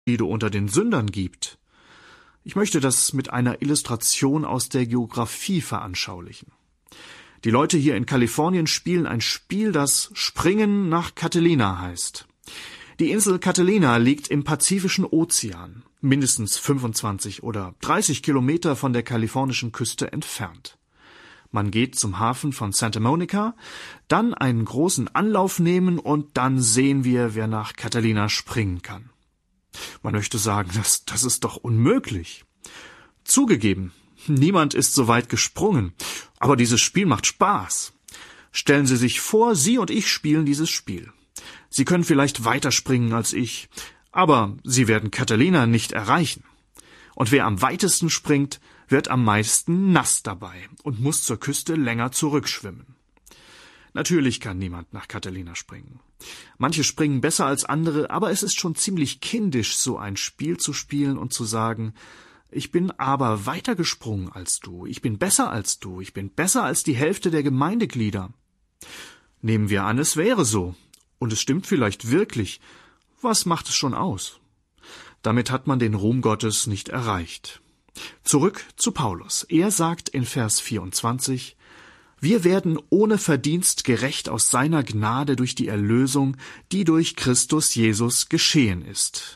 Unterschiede unter den Sündern gibt. Ich möchte das mit einer Illustration aus der Geografie veranschaulichen. Die Leute hier in Kalifornien spielen ein Spiel, das Springen nach Catalina heißt. Die Insel Catalina liegt im Pazifischen Ozean, mindestens 25 oder 30 Kilometer von der kalifornischen Küste entfernt. Man geht zum Hafen von Santa Monica, dann einen großen Anlauf nehmen und dann sehen wir, wer nach Catalina springen kann. Man möchte sagen, das ist doch unmöglich. Zugegeben, niemand ist so weit gesprungen, aber dieses Spiel macht Spaß. Stellen Sie sich vor, Sie und ich spielen dieses Spiel. Sie können vielleicht weiter springen als ich, aber Sie werden Catalina nicht erreichen. Und wer am weitesten springt, wird am meisten nass dabei und muss zur Küste länger zurückschwimmen. Natürlich kann niemand nach Catalina springen. Manche springen besser als andere, aber es ist schon ziemlich kindisch, so ein Spiel zu spielen und zu sagen, ich bin aber weiter gesprungen als du, ich bin besser als du, ich bin besser als die Hälfte der Gemeindeglieder. Nehmen wir an, es wäre so, und es stimmt vielleicht wirklich. Was macht es schon aus? Damit hat man den Ruhm Gottes nicht erreicht. Zurück zu Paulus. Er sagt in Vers 24, wir werden ohne Verdienst gerecht aus seiner Gnade durch die Erlösung, die durch Christus Jesus geschehen ist.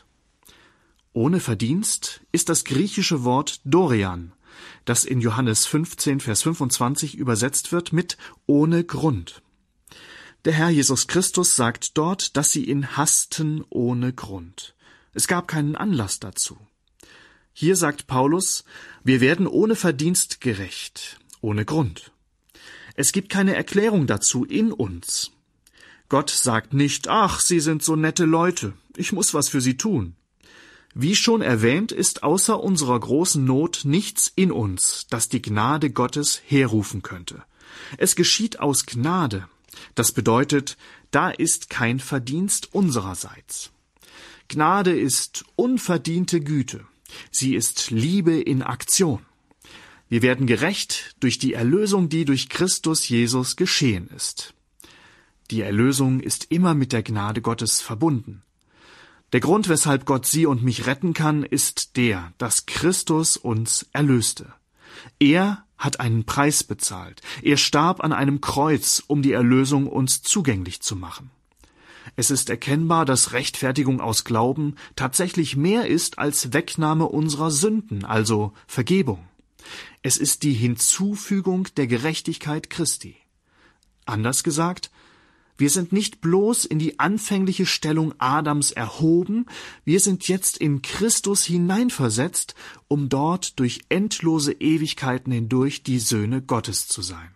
Ohne Verdienst ist das griechische Wort Dorian, das in Johannes 15, Vers 25 übersetzt wird mit ohne Grund. Der Herr Jesus Christus sagt dort, dass sie ihn hassten ohne Grund. Es gab keinen Anlass dazu. Hier sagt Paulus, wir werden ohne Verdienst gerecht, ohne Grund. Es gibt keine Erklärung dazu in uns. Gott sagt nicht, ach, Sie sind so nette Leute, ich muss was für Sie tun. Wie schon erwähnt, ist außer unserer großen Not nichts in uns, das die Gnade Gottes herrufen könnte. Es geschieht aus Gnade. Das bedeutet, da ist kein Verdienst unsererseits. Gnade ist unverdiente Güte. Sie ist Liebe in Aktion. Wir werden gerecht durch die Erlösung, die durch Christus Jesus geschehen ist. Die Erlösung ist immer mit der Gnade Gottes verbunden. Der Grund, weshalb Gott Sie und mich retten kann, ist der, dass Christus uns erlöste. Er hat einen Preis bezahlt. Er starb an einem Kreuz, um die Erlösung uns zugänglich zu machen. Es ist erkennbar, dass Rechtfertigung aus Glauben tatsächlich mehr ist als Wegnahme unserer Sünden, also Vergebung. Es ist die Hinzufügung der Gerechtigkeit Christi. Anders gesagt, wir sind nicht bloß in die anfängliche Stellung Adams erhoben, wir sind jetzt in Christus hineinversetzt, um dort durch endlose Ewigkeiten hindurch die Söhne Gottes zu sein.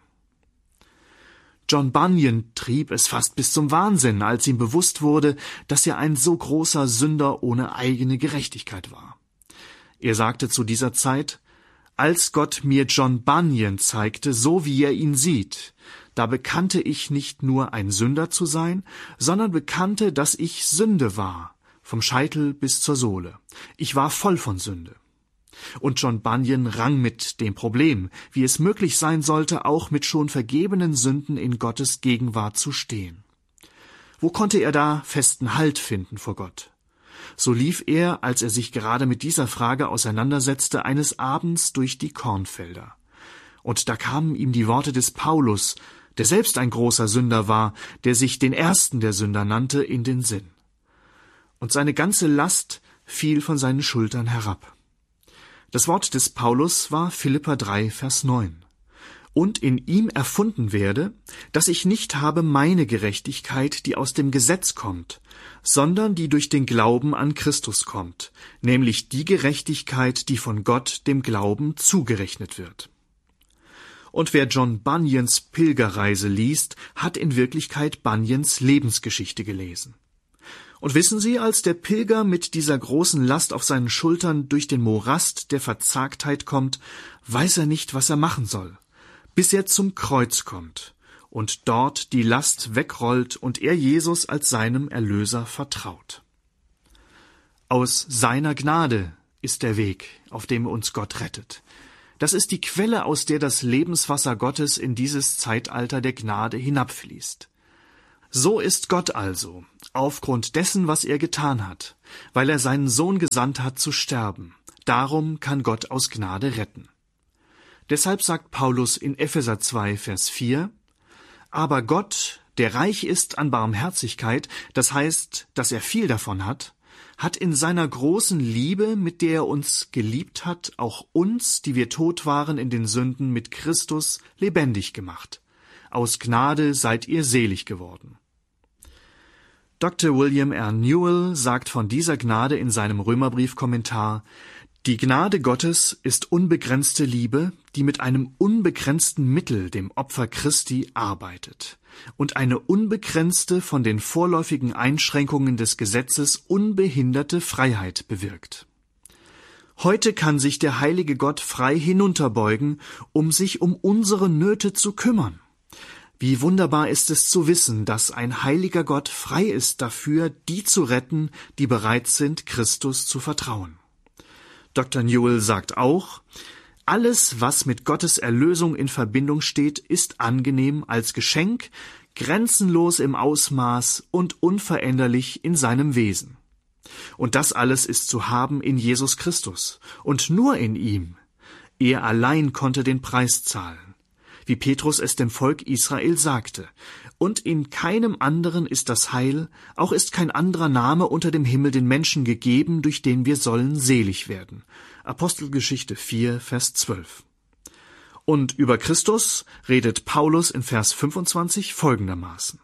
John Bunyan trieb es fast bis zum Wahnsinn, als ihm bewusst wurde, dass er ein so großer Sünder ohne eigene Gerechtigkeit war. Er sagte zu dieser Zeit, als Gott mir John Bunyan zeigte, so wie er ihn sieht, da bekannte ich nicht nur ein Sünder zu sein, sondern bekannte, dass ich Sünde war, vom Scheitel bis zur Sohle. Ich war voll von Sünde. Und John Bunyan rang mit dem Problem, wie es möglich sein sollte, auch mit schon vergebenen Sünden in Gottes Gegenwart zu stehen. Wo konnte er da festen Halt finden vor Gott? So lief er, als er sich gerade mit dieser Frage auseinandersetzte, eines Abends durch die Kornfelder. Und da kamen ihm die Worte des Paulus, der selbst ein großer Sünder war, der sich den ersten der Sünder nannte, in den Sinn. Und seine ganze Last fiel von seinen Schultern herab. Das Wort des Paulus war Philipper 3, Vers 9. Und in ihm erfunden werde, dass ich nicht habe meine Gerechtigkeit, die aus dem Gesetz kommt, sondern die durch den Glauben an Christus kommt, nämlich die Gerechtigkeit, die von Gott dem Glauben zugerechnet wird. Und wer John Bunyans Pilgerreise liest, hat in Wirklichkeit Bunyans Lebensgeschichte gelesen. Und wissen Sie, als der Pilger mit dieser großen Last auf seinen Schultern durch den Morast der Verzagtheit kommt, weiß er nicht, was er machen soll, bis er zum Kreuz kommt und dort die Last wegrollt und er Jesus als seinem Erlöser vertraut. Aus seiner Gnade ist der Weg, auf dem uns Gott rettet. Das ist die Quelle, aus der das Lebenswasser Gottes in dieses Zeitalter der Gnade hinabfließt. So ist Gott also, aufgrund dessen, was er getan hat, weil er seinen Sohn gesandt hat zu sterben. Darum kann Gott aus Gnade retten. Deshalb sagt Paulus in Epheser 2, Vers 4, aber Gott, der reich ist an Barmherzigkeit, das heißt, dass er viel davon hat in seiner großen Liebe, mit der er uns geliebt hat, auch uns, die wir tot waren in den Sünden, mit Christus lebendig gemacht. Aus Gnade seid ihr selig geworden. Dr. William R. Newell sagt von dieser Gnade in seinem Römerbrief-Kommentar: Die Gnade Gottes ist unbegrenzte Liebe, die mit einem unbegrenzten Mittel, dem Opfer Christi, arbeitet und eine unbegrenzte, von den vorläufigen Einschränkungen des Gesetzes unbehinderte Freiheit bewirkt. Heute kann sich der heilige Gott frei hinunterbeugen, um sich um unsere Nöte zu kümmern. Wie wunderbar ist es zu wissen, dass ein heiliger Gott frei ist dafür, die zu retten, die bereit sind, Christus zu vertrauen. Dr. Newell sagt auch, alles, was mit Gottes Erlösung in Verbindung steht, ist angenehm als Geschenk, grenzenlos im Ausmaß und unveränderlich in seinem Wesen. Und das alles ist zu haben in Jesus Christus und nur in ihm. Er allein konnte den Preis zahlen, wie Petrus es dem Volk Israel sagte. Und in keinem anderen ist das Heil, auch ist kein anderer Name unter dem Himmel den Menschen gegeben, durch den wir sollen selig werden. Apostelgeschichte 4, Vers 12. Und über Christus redet Paulus in Vers 25 folgendermaßen: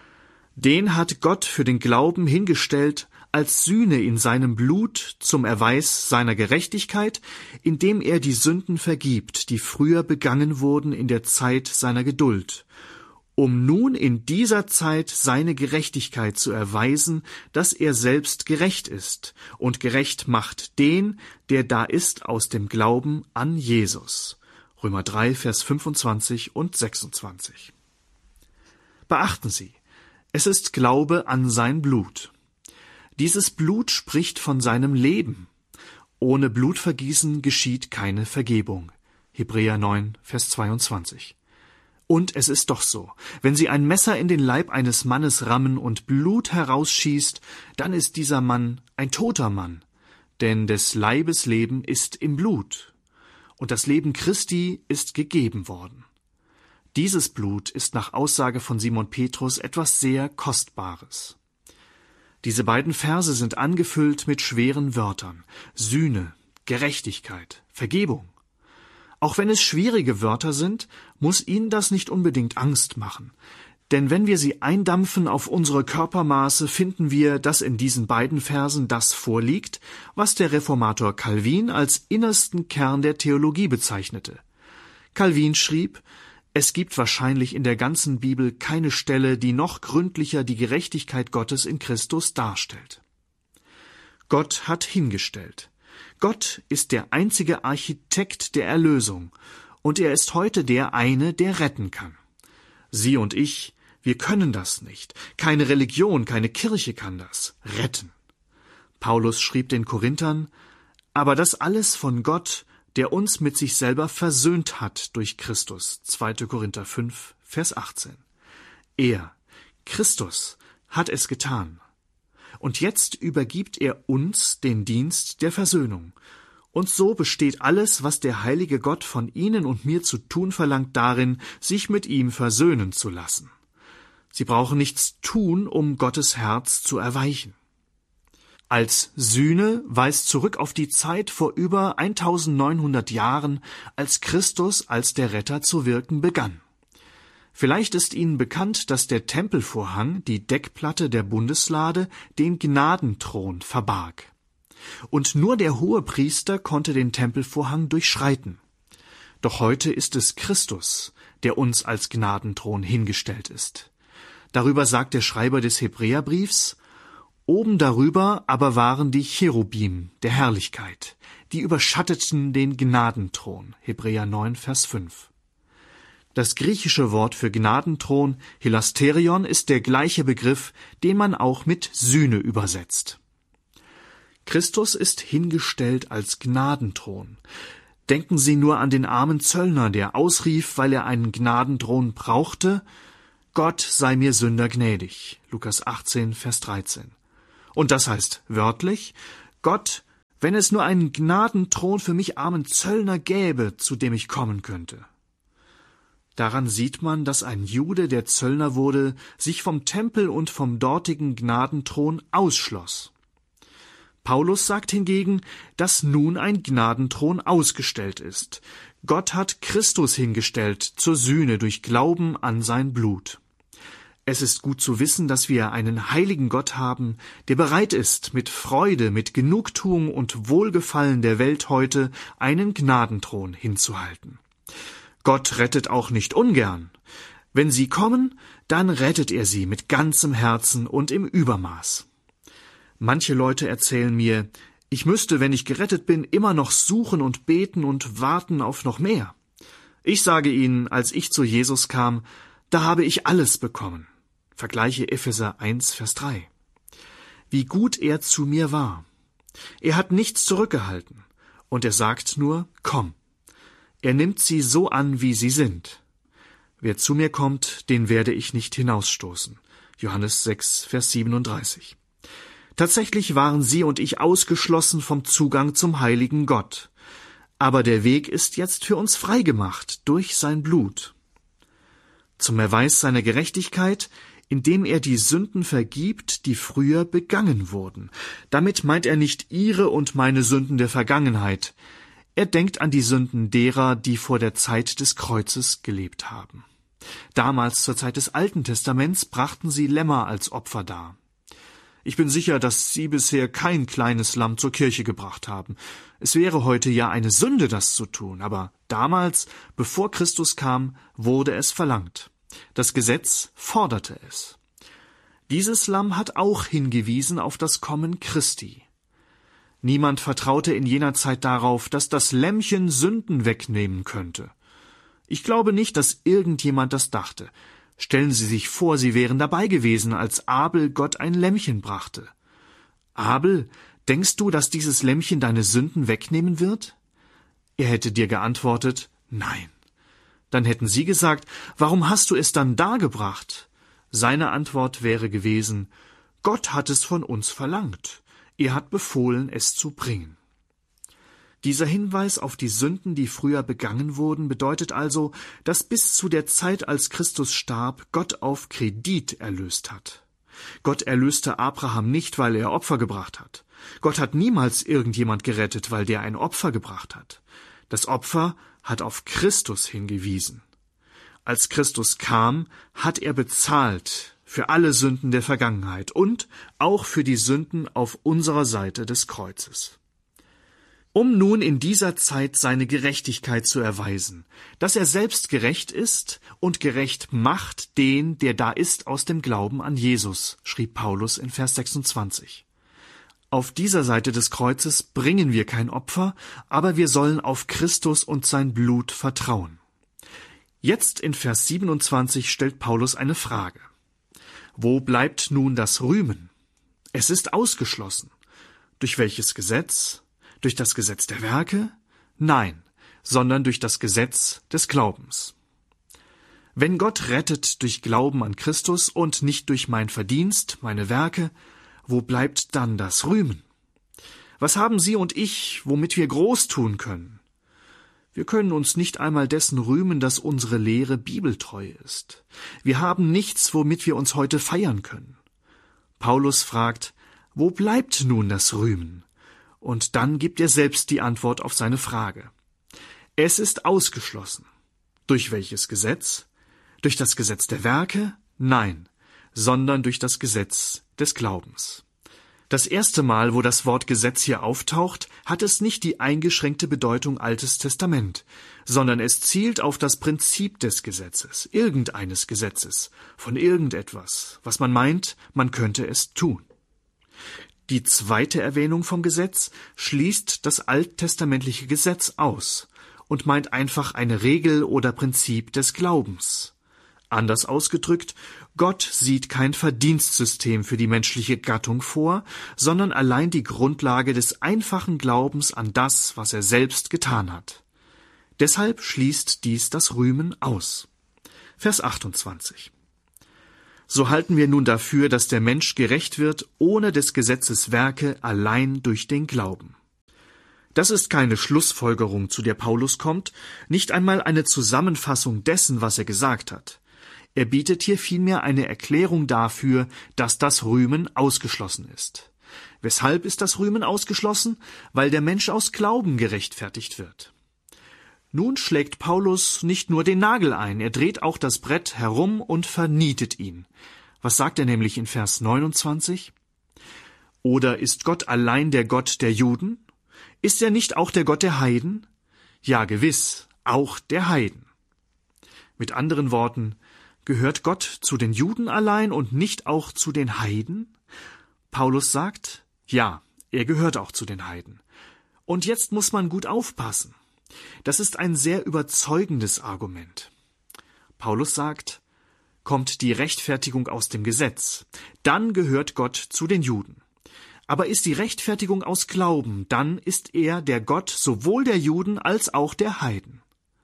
Den hat Gott für den Glauben hingestellt als Sühne in seinem Blut zum Erweis seiner Gerechtigkeit, indem er die Sünden vergibt, die früher begangen wurden in der Zeit seiner Geduld, um nun in dieser Zeit seine Gerechtigkeit zu erweisen, dass er selbst gerecht ist und gerecht macht den, der da ist aus dem Glauben an Jesus. Römer 3, Vers 25 und 26. Beachten Sie, es ist Glaube an sein Blut. Dieses Blut spricht von seinem Leben. Ohne Blutvergießen geschieht keine Vergebung. Hebräer 9, Vers 22. Und es ist doch so, wenn Sie ein Messer in den Leib eines Mannes rammen und Blut herausschießt, dann ist dieser Mann ein toter Mann, denn des Leibes Leben ist im Blut, und das Leben Christi ist gegeben worden. Dieses Blut ist nach Aussage von Simon Petrus etwas sehr Kostbares. Diese beiden Verse sind angefüllt mit schweren Wörtern: Sühne, Gerechtigkeit, Vergebung. Auch wenn es schwierige Wörter sind, muss Ihnen das nicht unbedingt Angst machen. Denn wenn wir sie eindampfen auf unsere Körpermaße, finden wir, dass in diesen beiden Versen das vorliegt, was der Reformator Calvin als innersten Kern der Theologie bezeichnete. Calvin schrieb: Es gibt wahrscheinlich in der ganzen Bibel keine Stelle, die noch gründlicher die Gerechtigkeit Gottes in Christus darstellt. Gott hat hingestellt. Gott ist der einzige Architekt der Erlösung, und er ist heute der eine, der retten kann. Sie und ich, wir können das nicht. Keine Religion, keine Kirche kann das retten. Paulus schrieb den Korinthern: Aber das alles von Gott, der uns mit sich selber versöhnt hat durch Christus. 2. Korinther 5, Vers 18. Er, Christus, hat es getan. Und jetzt übergibt er uns den Dienst der Versöhnung. Und so besteht alles, was der heilige Gott von Ihnen und mir zu tun verlangt, darin, sich mit ihm versöhnen zu lassen. Sie brauchen nichts tun, um Gottes Herz zu erweichen. Als Sühne weist zurück auf die Zeit vor über 1900 Jahren, als Christus als der Retter zu wirken begann. Vielleicht ist Ihnen bekannt, dass der Tempelvorhang, die Deckplatte der Bundeslade, den Gnadenthron verbarg. Und nur der Hohepriester konnte den Tempelvorhang durchschreiten. Doch heute ist es Christus, der uns als Gnadenthron hingestellt ist. Darüber sagt der Schreiber des Hebräerbriefs: Oben darüber aber waren die Cherubim der Herrlichkeit, die überschatteten den Gnadenthron. Hebräer 9, Vers 5. Das griechische Wort für Gnadenthron, Hilasterion, ist der gleiche Begriff, den man auch mit Sühne übersetzt. Christus ist hingestellt als Gnadenthron. Denken Sie nur an den armen Zöllner, der ausrief, weil er einen Gnadenthron brauchte: Gott sei mir Sünder gnädig. Lukas 18, Vers 13. Und das heißt wörtlich, Gott, wenn es nur einen Gnadenthron für mich armen Zöllner gäbe, zu dem ich kommen könnte. Daran sieht man, dass ein Jude, der Zöllner wurde, sich vom Tempel und vom dortigen Gnadenthron ausschloss. Paulus sagt hingegen, dass nun ein Gnadenthron ausgestellt ist. Gott hat Christus hingestellt zur Sühne durch Glauben an sein Blut. Es ist gut zu wissen, dass wir einen heiligen Gott haben, der bereit ist, mit Freude, mit Genugtuung und Wohlgefallen der Welt heute einen Gnadenthron hinzuhalten. Gott rettet auch nicht ungern. Wenn sie kommen, dann rettet er sie mit ganzem Herzen und im Übermaß. Manche Leute erzählen mir, ich müsste, wenn ich gerettet bin, immer noch suchen und beten und warten auf noch mehr. Ich sage ihnen, als ich zu Jesus kam, da habe ich alles bekommen. Vergleiche Epheser 1, Vers 3. Wie gut er zu mir war. Er hat nichts zurückgehalten. Und er sagt nur, komm. Er nimmt sie so an, wie sie sind. Wer zu mir kommt, den werde ich nicht hinausstoßen. Johannes 6, Vers 37. Tatsächlich waren sie und ich ausgeschlossen vom Zugang zum heiligen Gott. Aber der Weg ist jetzt für uns freigemacht durch sein Blut. Zum Erweis seiner Gerechtigkeit, indem er die Sünden vergibt, die früher begangen wurden. Damit meint er nicht ihre und meine Sünden der Vergangenheit. Er denkt an die Sünden derer, die vor der Zeit des Kreuzes gelebt haben. Damals, zur Zeit des Alten Testaments, brachten sie Lämmer als Opfer dar. Ich bin sicher, dass Sie bisher kein kleines Lamm zur Kirche gebracht haben. Es wäre heute ja eine Sünde, das zu tun, aber damals, bevor Christus kam, wurde es verlangt. Das Gesetz forderte es. Dieses Lamm hat auch hingewiesen auf das Kommen Christi. Niemand vertraute in jener Zeit darauf, dass das Lämmchen Sünden wegnehmen könnte. Ich glaube nicht, dass irgendjemand das dachte. Stellen Sie sich vor, Sie wären dabei gewesen, als Abel Gott ein Lämmchen brachte. Abel, denkst du, dass dieses Lämmchen deine Sünden wegnehmen wird? Er hätte dir geantwortet, nein. Dann hätten Sie gesagt, warum hast du es dann dargebracht? Seine Antwort wäre gewesen, Gott hat es von uns verlangt. Er hat befohlen, es zu bringen. Dieser Hinweis auf die Sünden, die früher begangen wurden, bedeutet also, dass bis zu der Zeit, als Christus starb, Gott auf Kredit erlöst hat. Gott erlöste Abraham nicht, weil er Opfer gebracht hat. Gott hat niemals irgendjemand gerettet, weil der ein Opfer gebracht hat. Das Opfer hat auf Christus hingewiesen. Als Christus kam, hat er bezahlt für alle Sünden der Vergangenheit und auch für die Sünden auf unserer Seite des Kreuzes. Um nun in dieser Zeit seine Gerechtigkeit zu erweisen, dass er selbst gerecht ist und gerecht macht den, der da ist aus dem Glauben an Jesus, schrieb Paulus in Vers 26. Auf dieser Seite des Kreuzes bringen wir kein Opfer, aber wir sollen auf Christus und sein Blut vertrauen. Jetzt in Vers 27 stellt Paulus eine Frage. Wo bleibt nun das Rühmen? Es ist ausgeschlossen. Durch welches Gesetz? Durch das Gesetz der Werke? Nein, sondern durch das Gesetz des Glaubens. Wenn Gott rettet durch Glauben an Christus und nicht durch mein Verdienst, meine Werke, wo bleibt dann das Rühmen? Was haben Sie und ich, womit wir groß tun können? Wir können uns nicht einmal dessen rühmen, dass unsere Lehre bibeltreu ist. Wir haben nichts, womit wir uns heute feiern können. Paulus fragt, wo bleibt nun das Rühmen? Und dann gibt er selbst die Antwort auf seine Frage. Es ist ausgeschlossen. Durch welches Gesetz? Durch das Gesetz der Werke? Nein, sondern durch das Gesetz des Glaubens. Das erste Mal, wo das Wort Gesetz hier auftaucht, hat es nicht die eingeschränkte Bedeutung Altes Testament, sondern es zielt auf das Prinzip des Gesetzes, irgendeines Gesetzes, von irgendetwas, was man meint, man könnte es tun. Die zweite Erwähnung vom Gesetz schließt das alttestamentliche Gesetz aus und meint einfach eine Regel oder Prinzip des Glaubens. Anders ausgedrückt, Gott sieht kein Verdienstsystem für die menschliche Gattung vor, sondern allein die Grundlage des einfachen Glaubens an das, was er selbst getan hat. Deshalb schließt dies das Rühmen aus. Vers 28. So halten wir nun dafür, dass der Mensch gerecht wird, ohne des Gesetzes Werke, allein durch den Glauben. Das ist keine Schlussfolgerung, zu der Paulus kommt, nicht einmal eine Zusammenfassung dessen, was er gesagt hat. Er bietet hier vielmehr eine Erklärung dafür, dass das Rühmen ausgeschlossen ist. Weshalb ist das Rühmen ausgeschlossen? Weil der Mensch aus Glauben gerechtfertigt wird. Nun schlägt Paulus nicht nur den Nagel ein, er dreht auch das Brett herum und vernietet ihn. Was sagt er nämlich in Vers 29? Oder ist Gott allein der Gott der Juden? Ist er nicht auch der Gott der Heiden? Ja, gewiss, auch der Heiden. Mit anderen Worten, gehört Gott zu den Juden allein und nicht auch zu den Heiden? Paulus sagt, ja, er gehört auch zu den Heiden. Und jetzt muss man gut aufpassen. Das ist ein sehr überzeugendes Argument. Paulus sagt, kommt die Rechtfertigung aus dem Gesetz, dann gehört Gott zu den Juden. Aber ist die Rechtfertigung aus Glauben, dann ist er der Gott sowohl der Juden als auch der Heiden.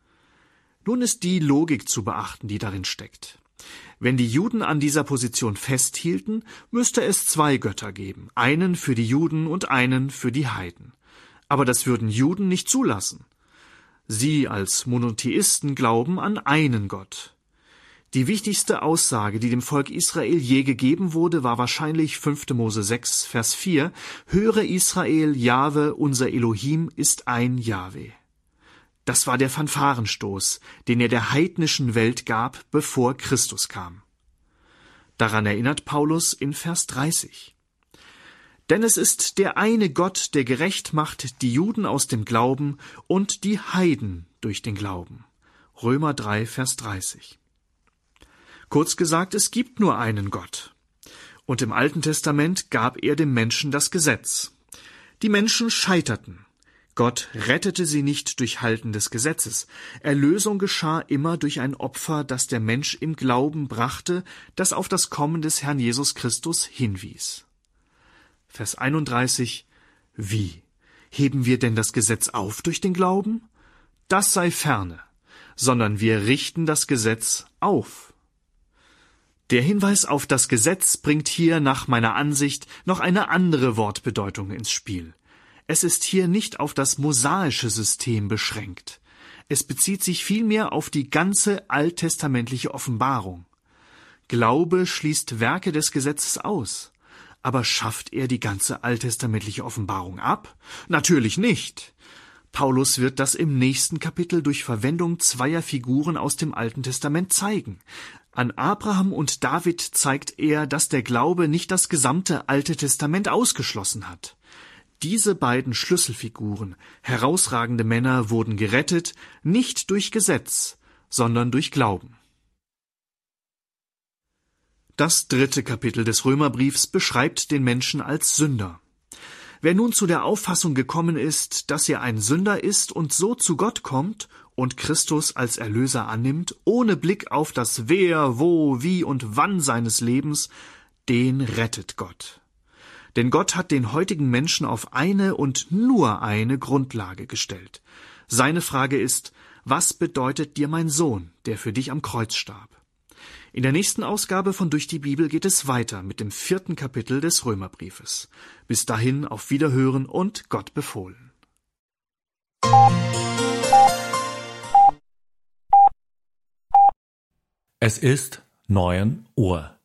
Nun ist die Logik zu beachten, die darin steckt. Wenn die Juden an dieser Position festhielten, müsste es 2 Götter geben, einen für die Juden und einen für die Heiden. Aber das würden Juden nicht zulassen. Sie als Monotheisten glauben an einen Gott. Die wichtigste Aussage, die dem Volk Israel je gegeben wurde, war wahrscheinlich 5. Mose 6, Vers 4, Höre Israel, Jahwe, unser Elohim ist ein Jahwe. Das war der Fanfarenstoß, den er der heidnischen Welt gab, bevor Christus kam. Daran erinnert Paulus in Vers 30. Denn es ist der eine Gott, der gerecht macht die Juden aus dem Glauben und die Heiden durch den Glauben. Römer 3, Vers 30. Kurz gesagt, es gibt nur einen Gott. Und im Alten Testament gab er dem Menschen das Gesetz. Die Menschen scheiterten. Gott rettete sie nicht durch Halten des Gesetzes. Erlösung geschah immer durch ein Opfer, das der Mensch im Glauben brachte, das auf das Kommen des Herrn Jesus Christus hinwies. Vers 31. Wie? Heben wir denn das Gesetz auf durch den Glauben? Das sei ferne, sondern wir richten das Gesetz auf. Der Hinweis auf das Gesetz bringt hier nach meiner Ansicht noch eine andere Wortbedeutung ins Spiel. Es ist hier nicht auf das mosaische System beschränkt. Es bezieht sich vielmehr auf die ganze alttestamentliche Offenbarung. Glaube schließt Werke des Gesetzes aus. Aber schafft er die ganze alttestamentliche Offenbarung ab? Natürlich nicht. Paulus wird das im nächsten Kapitel durch Verwendung 2 Figuren aus dem Alten Testament zeigen. An Abraham und David zeigt er, dass der Glaube nicht das gesamte Alte Testament ausgeschlossen hat. Diese beiden Schlüsselfiguren, herausragende Männer, wurden gerettet, nicht durch Gesetz, sondern durch Glauben. Das 3. Kapitel des Römerbriefs beschreibt den Menschen als Sünder. Wer nun zu der Auffassung gekommen ist, dass er ein Sünder ist und so zu Gott kommt und Christus als Erlöser annimmt, ohne Blick auf das Wer, Wo, Wie und Wann seines Lebens, den rettet Gott. Denn Gott hat den heutigen Menschen auf eine und nur eine Grundlage gestellt. Seine Frage ist, was bedeutet dir mein Sohn, der für dich am Kreuz starb? In der nächsten Ausgabe von Durch die Bibel geht es weiter mit dem 4. Kapitel des Römerbriefes. Bis dahin auf Wiederhören und Gott befohlen. Es ist 9 Uhr.